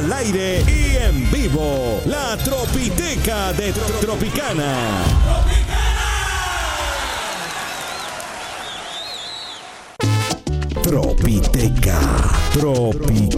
al aire y en vivo. La Tropiteca de Tropicana. Tropiteca.